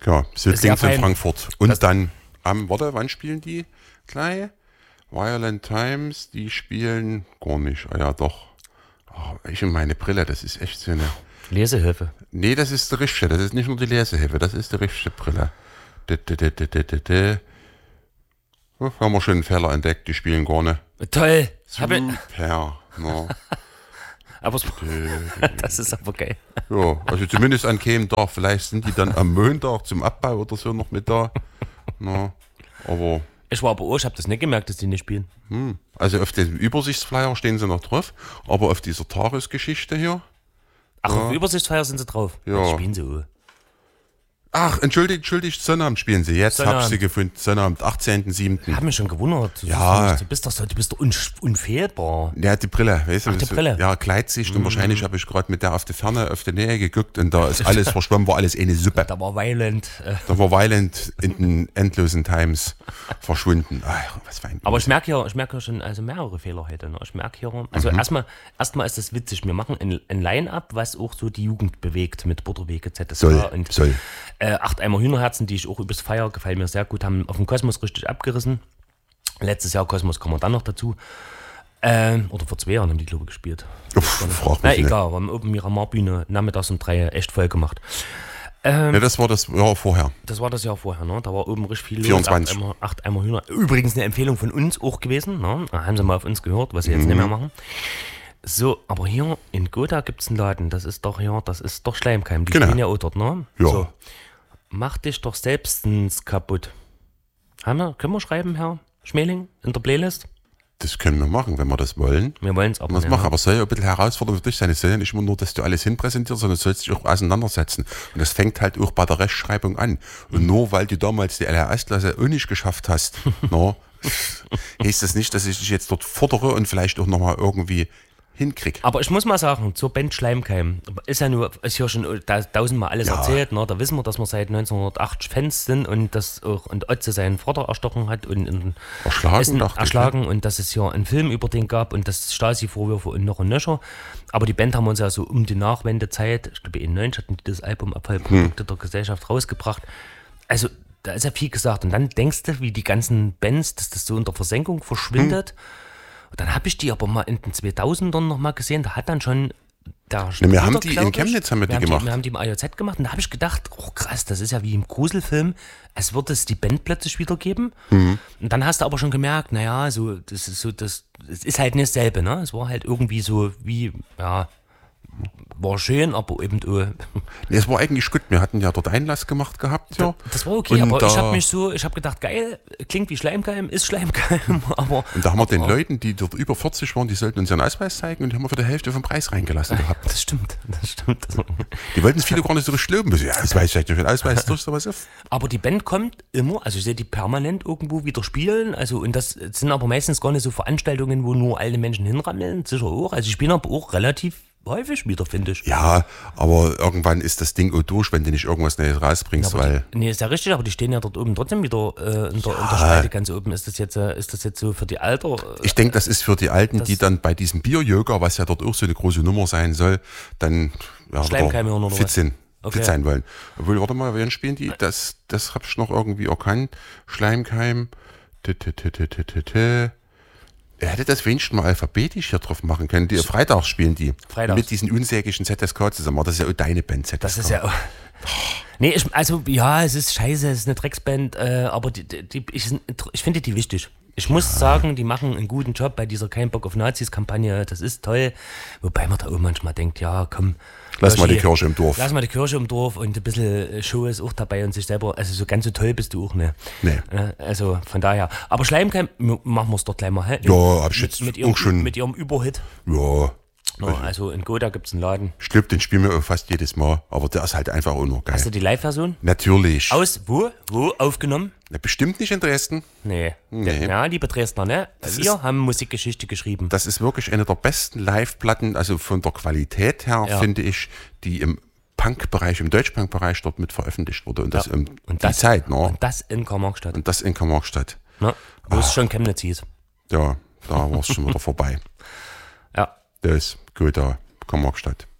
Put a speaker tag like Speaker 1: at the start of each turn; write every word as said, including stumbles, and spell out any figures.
Speaker 1: Ja, so klingt in Frankfurt. Und
Speaker 2: das
Speaker 1: dann am, warte, wann spielen die gleich? Violent Times, die spielen gar nicht. Ah ja, doch. Oh, ich und meine Brille, das ist echt so eine...
Speaker 2: Lesehilfe.
Speaker 1: Nee, das ist die richtige. Das ist nicht nur die Lesehilfe, das ist die richtige Brille. Da, da, da, da, da, da. Oh, haben wir schon einen Fehler entdeckt, die spielen gar nicht.
Speaker 2: Toll.
Speaker 1: Super. No.
Speaker 2: Aber es, das ist aber geil.
Speaker 1: Ja, also zumindest an keinem Tag. Vielleicht sind die dann am Montag zum Abbau oder so noch mit da. No. Aber...
Speaker 2: Ich war aber auch, ich habe das nicht gemerkt, dass die nicht spielen.
Speaker 1: Hm. Also auf dem Übersichtsflyer stehen sie noch drauf, aber auf dieser Tagesgeschichte hier...
Speaker 2: Ach,
Speaker 1: ja.
Speaker 2: auf dem Übersichtsfeier sind sie drauf?
Speaker 1: Ja.
Speaker 2: Das spielen sie auch.
Speaker 1: Ach, entschuldigt, entschuldigt, Sonnabend spielen sie. Jetzt habe ich sie gefunden. Sonnabend, achtzehnten siebten
Speaker 2: Ich habe mich schon gewundert. Du,
Speaker 1: ja.
Speaker 2: Du bist doch so, du bist doch un, unfehlbar.
Speaker 1: Ja, die Brille, weißt du?
Speaker 2: Ach, die
Speaker 1: so,
Speaker 2: Brille.
Speaker 1: Ja, Gleitsicht. Mhm. Und wahrscheinlich habe ich gerade mit der auf die Ferne, auf die Nähe geguckt und da ist alles verschwommen, war alles eine Suppe.
Speaker 2: Da war Violent. Äh.
Speaker 1: Da war Violent in den endlosen Times verschwunden. Ach, was für ein
Speaker 2: Aber ich merke ja, ich merke ja schon also mehrere Fehler heute. Ne? Ich merke hier, also mhm. erstmal, erstmal ist das witzig. Wir machen ein, ein Line-Up, was auch so die Jugend bewegt mit Butterwege, Z S K
Speaker 1: soll,
Speaker 2: und
Speaker 1: soll.
Speaker 2: Äh, acht Eimer Hühnerherzen, die ich auch übelst feier, gefallen mir sehr gut, haben auf dem Kosmos richtig abgerissen. Letztes Jahr Kosmos kommen wir dann noch dazu. Ähm, oder vor zwei Jahren haben die, glaube ich, gespielt.
Speaker 1: Uff, frag
Speaker 2: Na
Speaker 1: mich
Speaker 2: egal, wir haben oben Miramar-Bühne nachmittags um drei echt voll gemacht. Ähm,
Speaker 1: ja, das war das Jahr vorher.
Speaker 2: Das war das Jahr vorher, ne? Da war oben richtig viel los.
Speaker 1: vierundzwanzig.
Speaker 2: Acht Eimer, acht Eimer Hühner. Übrigens eine Empfehlung von uns auch gewesen. Ne? Da haben sie mal auf uns gehört, was sie jetzt mhm. nicht mehr machen. So, aber hier in Gotha gibt es einen Laden, das ist doch, ja, das ist doch Schleimkeim. Die
Speaker 1: genau.
Speaker 2: stehen ja auch dort, ne?
Speaker 1: Ja.
Speaker 2: So. Mach dich doch selbstens kaputt. Haben wir, können wir schreiben, Herr Schmeling, in der Playlist?
Speaker 1: Das können wir machen, wenn wir das wollen.
Speaker 2: Wir wollen es aber
Speaker 1: das
Speaker 2: nicht.
Speaker 1: Machen. Aber es soll ja ein bisschen herausfordernd für dich sein. Es soll ja nicht immer nur, dass du alles hinpräsentierst, sondern es soll sich auch auseinandersetzen. Und das fängt halt auch bei der Rechtschreibung an. Und nur weil du damals die L R S-Klasse auch nicht geschafft hast, no, heißt das nicht, dass ich dich jetzt dort fordere und vielleicht auch nochmal irgendwie hinkrieg.
Speaker 2: Aber ich muss mal sagen, zur Band Schleimkeim ist ja nur, ist ja schon tausendmal alles ja. erzählt, ne? Da wissen wir, dass wir seit neunzehnhundertachtzig Fans sind und dass auch und Otze seinen Vater erstochen hat und, und
Speaker 1: erschlagen,
Speaker 2: dachte erschlagen ich, ne? Und dass es ja einen Film über den gab und das Stasi-Vorwürfe und noch ein Nöcher. Aber die Band haben uns ja so um die Nachwendezeit, ich glaube in neunzig hatten die das Album Abfallprodukte hm. der Gesellschaft rausgebracht. Also da ist ja viel gesagt. Und dann denkst du, wie die ganzen Bands, dass das so unter Versenkung verschwindet. Hm. Und dann habe ich die aber mal in den zweitausendern noch mal gesehen, da hat dann schon der
Speaker 1: ne, wir haben die in Chemnitz haben wir,
Speaker 2: wir
Speaker 1: die
Speaker 2: haben
Speaker 1: gemacht.
Speaker 2: Die, wir haben die im A J Z gemacht und da habe ich gedacht, oh krass, das ist ja wie im Gruselfilm, es wird es die Band plötzlich wieder geben. Mhm. Und dann hast du aber schon gemerkt, naja, so, das ist so, das, das ist halt nicht dasselbe, ne? Es war halt irgendwie so wie, ja, war schön, aber eben oh.
Speaker 1: Nee, es war eigentlich gut. Wir hatten ja dort Einlass gemacht gehabt. Ja.
Speaker 2: Das, das war okay, und aber da, ich habe mich so, ich habe gedacht, geil, klingt wie Schleimkeim, ist Schleimkeim, aber...
Speaker 1: Und da haben wir den Leuten, die dort über vierzig waren, die sollten uns ihren Ausweis zeigen und die haben wir für die Hälfte vom Preis reingelassen gehabt.
Speaker 2: Das stimmt, das stimmt.
Speaker 1: Die wollten es viele gar nicht so richtig loben. Ja, Ausweis, ich den Ausweis durch sowas auf.
Speaker 2: Aber die Band kommt immer, also ich sehe die permanent irgendwo wieder spielen, also und das sind aber meistens gar nicht so Veranstaltungen, wo nur alte Menschen hinrammeln, sicher auch. Also die spielen aber auch relativ häufig wieder, finde ich.
Speaker 1: Ja, aber irgendwann ist das Ding auch durch, wenn du nicht irgendwas Neues rausbringst,
Speaker 2: ja,
Speaker 1: weil...
Speaker 2: Die, nee, ist ja richtig, aber die stehen ja dort oben trotzdem wieder äh, in, der,
Speaker 1: ja.
Speaker 2: in der Spalte ganz oben. Ist das jetzt, äh, ist das jetzt so für die Alter? Äh,
Speaker 1: ich denke, das ist für die Alten, die dann bei diesem Bier-Yoga, was ja dort auch so eine große Nummer sein soll, dann ja,
Speaker 2: oder
Speaker 1: fit sind,
Speaker 2: okay.
Speaker 1: fit sein wollen. Obwohl, warte mal, wen spielen die? Das, das habe ich noch irgendwie erkannt. Schleimkeim. T -t -t -t -t -t -t. Er hätte das wenigstens mal alphabetisch hier drauf machen können. Die, Freitags spielen die.
Speaker 2: Freitags.
Speaker 1: Mit diesen unsäglichen Z S K zusammen. Das ist ja auch deine Band, Z S K.
Speaker 2: Das ist ja auch... Nee, ich, also ja, es ist scheiße, es ist eine Drecksband, äh, aber die, die, ich, ich finde die wichtig. Ich muss ja. sagen, die machen einen guten Job bei dieser Kein Bock auf Nazis-Kampagne. Das ist toll. Wobei man da auch manchmal denkt, ja, komm.
Speaker 1: Lass mal die Kirche im Dorf.
Speaker 2: Lass mal die Kirche im Dorf und ein bisschen Show ist auch dabei und sich selber, also so ganz so toll bist du auch, ne?
Speaker 1: Nee.
Speaker 2: Also von daher. Aber Schleimkeim, machen wir es doch gleich mal, hä?
Speaker 1: Ja, hab ich jetzt
Speaker 2: mit, mit ihrem,
Speaker 1: auch schon.
Speaker 2: Mit ihrem Überhit.
Speaker 1: Ja.
Speaker 2: No, also in Gotha gibt es einen Laden.
Speaker 1: Ich glaube, den spielen wir fast jedes Mal, aber der ist halt einfach auch noch geil.
Speaker 2: Hast du die Live-Version?
Speaker 1: Natürlich.
Speaker 2: Aus wo? Wo aufgenommen?
Speaker 1: Na, bestimmt nicht in Dresden.
Speaker 2: Nee.
Speaker 1: nee.
Speaker 2: Ja, liebe Dresdner, ne? Das wir ist, haben Musikgeschichte geschrieben.
Speaker 1: Das ist wirklich eine der besten Live-Platten, also von der Qualität her, ja. finde ich, die im Punk-Bereich, im Deutsch-Punk-Bereich dort mit veröffentlicht wurde. Und das ja. um
Speaker 2: und
Speaker 1: die
Speaker 2: das,
Speaker 1: Zeit, ne?
Speaker 2: Und das in Karl-Marx-Stadt.
Speaker 1: Und das in Karl-Marx-Stadt.
Speaker 2: Na, wo ah. es schon Chemnitz hieß.
Speaker 1: Ja, da war es schon wieder vorbei.
Speaker 2: Ja.
Speaker 1: Das ist Gotha, Karl-Marx-Stadt.